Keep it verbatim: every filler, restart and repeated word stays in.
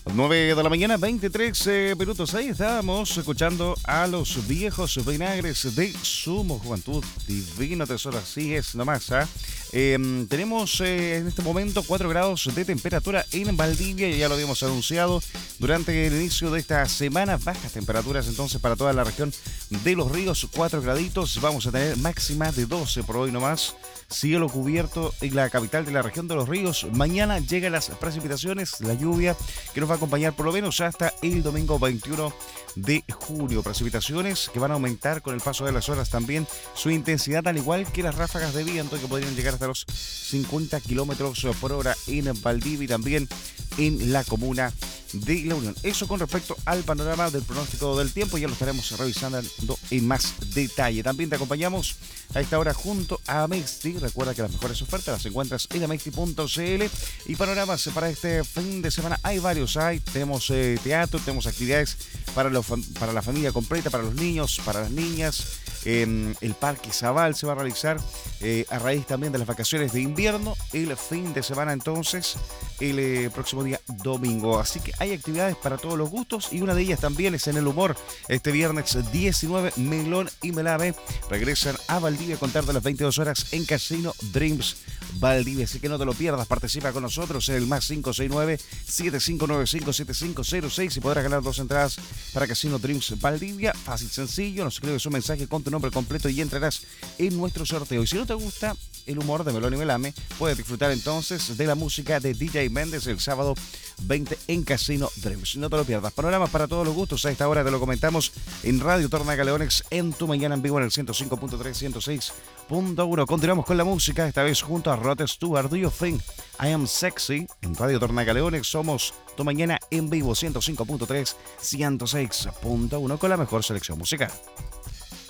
nueve de la mañana, veintitrés eh, minutos. Ahí estábamos escuchando a los viejos vinagres de Sumo Juventud. Divino tesoro, así es nomás. ¿eh? Eh, tenemos eh, en este momento cuatro grados de temperatura en Valdivia. Ya lo habíamos anunciado durante el inicio de esta semana. Bajas temperaturas entonces para toda la región de Los Ríos. cuatro graditos. Vamos a tener máxima de doce por hoy nomás. Cielo cubierto en la capital de la región de Los Ríos. Mañana llegan las precipitaciones, la lluvia que nos va a acompañar por lo menos hasta el domingo veintiuno de junio. Precipitaciones que van a aumentar con el paso de las horas también su intensidad, al igual que las ráfagas de viento que podrían llegar hasta los cincuenta kilómetros por hora en Valdivia y también en la comuna de La Unión. Eso con respecto al panorama del pronóstico del tiempo, ya lo estaremos revisando en más detalle. También te acompañamos a esta hora junto a Amexti. Recuerda que las mejores ofertas las encuentras en amexti punto cl y panoramas para este fin de semana hay varios. Hay, tenemos eh, teatro, tenemos actividades para, los, para la familia completa, para los niños, para las niñas. Eh, el Parque Zabal se va a realizar eh, a raíz también de las vacaciones de invierno el fin de semana, entonces el eh, próximo día domingo, así que hay actividades para todos los gustos y una de ellas también es en el humor. Este viernes diecinueve, Melón y Melame regresan a Valdivia a contar de las veintidós horas en Casino Dreams Valdivia, así que no te lo pierdas. Participa con nosotros en el más cinco seis nueve, siete cinco nueve cinco, siete cinco cero seis y podrás ganar dos entradas para Casino Dreams Valdivia. Fácil, sencillo, nos escribes un mensaje con tu nombre completo y entrarás en nuestro sorteo. Y si no te gusta el humor de Melón y Melame, puedes disfrutar entonces de la música de D J Méndez el sábado veinte en Casino Dreams. No te lo pierdas. Panoramas para todos los gustos. A esta hora te lo comentamos en Radio Tornagaleones en tu mañana en vivo en el ciento cinco punto tres, ciento seis punto uno. Continuamos con la música, esta vez junto a Rod Stewart. Do You Think I Am Sexy? En Radio Tornagaleones somos tu mañana en vivo ciento cinco punto tres, ciento seis punto uno con la mejor selección musical.